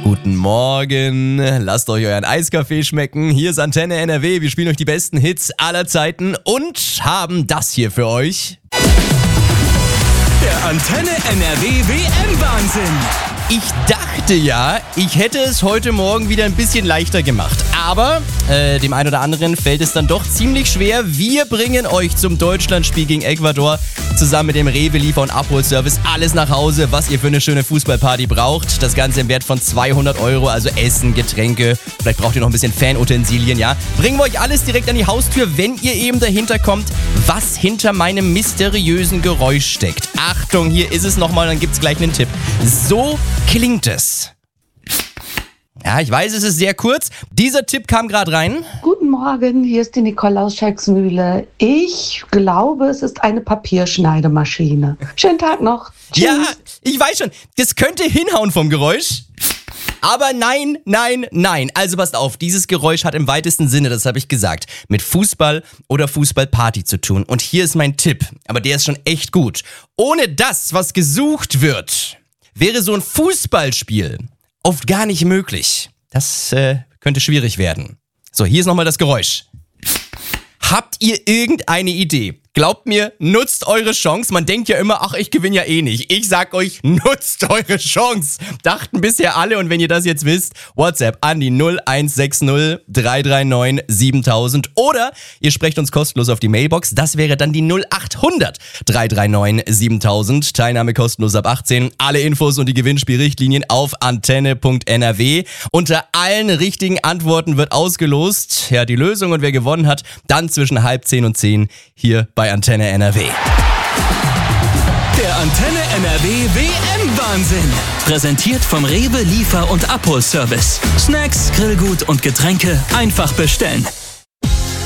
Guten Morgen, lasst euch euren Eiskaffee schmecken. Hier ist Antenne NRW, wir spielen euch die besten Hits aller Zeiten und haben das hier für euch. Der Antenne NRW WM-Wahnsinn. Ich dachte ja, ich hätte es heute Morgen wieder ein bisschen leichter gemacht. Aber dem einen oder anderen fällt es dann doch ziemlich schwer. Wir bringen euch zum Deutschlandspiel gegen Ecuador zusammen mit dem Rewe Liefer- und Abholservice alles nach Hause, was ihr für eine schöne Fußballparty braucht. Das Ganze im Wert von 200 €, also Essen, Getränke. Vielleicht braucht ihr noch ein bisschen Fanutensilien, ja. Bringen wir euch alles direkt an die Haustür, wenn ihr eben dahinter kommt, was hinter meinem mysteriösen Geräusch steckt. Achtung, hier ist es nochmal, dann gibt's gleich einen Tipp. So klingt es. Ja, ich weiß, es ist sehr kurz. Dieser Tipp kam gerade rein. Guten Morgen, hier ist die Nicole aus Schexmühle. Ich glaube, es ist eine Papierschneidemaschine. Schönen Tag noch. Tschüss. Ja, ich weiß schon, das könnte hinhauen vom Geräusch. Aber nein. Also passt auf, dieses Geräusch hat im weitesten Sinne, das habe ich gesagt, mit Fußball oder Fußballparty zu tun. Und hier ist mein Tipp, aber der ist schon echt gut. Ohne das, was gesucht wird, wäre so ein Fußballspiel oft gar nicht möglich. Das könnte schwierig werden. So, hier ist nochmal das Geräusch. Habt ihr irgendeine Idee? Glaubt mir, nutzt eure Chance. Man denkt ja immer, ach, ich gewinne ja eh nicht. Ich sag euch, nutzt eure Chance. Dachten bisher alle, und wenn ihr das jetzt wisst, WhatsApp an die 0160 339 7000 oder ihr sprecht uns kostenlos auf die Mailbox. Das wäre dann die 0800 339 7000. Teilnahme kostenlos ab 18. Alle Infos und die Gewinnspielrichtlinien auf antenne.nrw. Unter allen richtigen Antworten wird ausgelost. Ja, die Lösung und wer gewonnen hat, dann zwischen 9:30 und 10 hier bei Antenne NRW. Der Antenne NRW WM-Wahnsinn. Präsentiert vom Rewe Liefer- und Abholservice. Snacks, Grillgut und Getränke einfach bestellen.